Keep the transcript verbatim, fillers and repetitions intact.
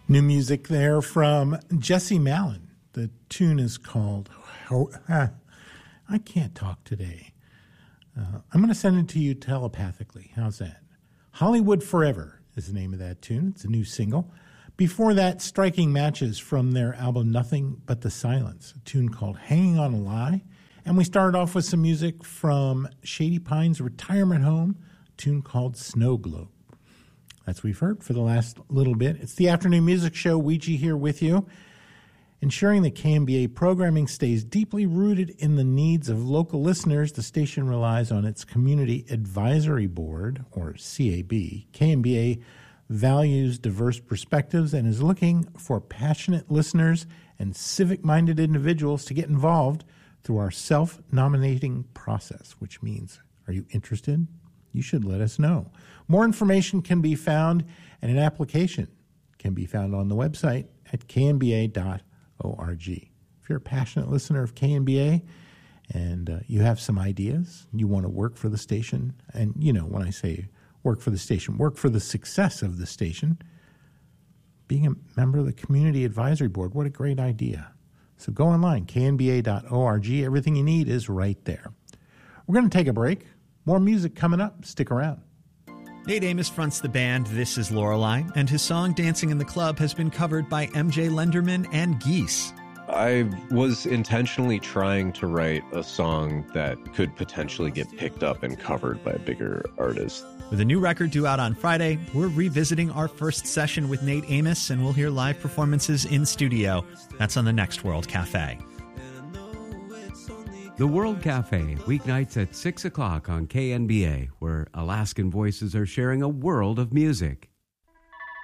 New music there from Jesse Malin. The tune is called, oh, ah, I can't talk today. Uh, I'm going to send it to you telepathically. How's that? Hollywood Forever is the name of that tune. It's a new single. Before that, striking matches from their album Nothing But the Silence, a tune called Hanging on a Lie. And we started off with some music from Shady Pines Retirement Home, a tune called Snow Globe. That's what we've heard for the last little bit. It's the Afternoon Music Show. Ouija here with you. Ensuring that K M B A programming stays deeply rooted in the needs of local listeners, the station relies on its Community Advisory Board, or C A B. K M B A values diverse perspectives and is looking for passionate listeners and civic-minded individuals to get involved through our self-nominating process, which means, are you interested? You should let us know. More information can be found, and an application can be found on the website at k n b a dot org. If you're a passionate listener of K N B A and uh, you have some ideas, you want to work for the station, and, you know, when I say work for the station, work for the success of the station, being a member of the Community Advisory Board, what a great idea. So go online, k n b a dot org. Everything you need is right there. We're going to take a break. More music coming up. Stick around. Nate Amos fronts the band This Is Lorelei, and his song Dancing in the Club has been covered by M J Lenderman and Geese. I was intentionally trying to write a song that could potentially get picked up and covered by a bigger artist. With a new record due out on Friday, we're revisiting our first session with Nate Amos, and we'll hear live performances in studio. That's on the Next World Cafe. The World Cafe, weeknights at six o'clock on K N B A, where Alaskan voices are sharing a world of music.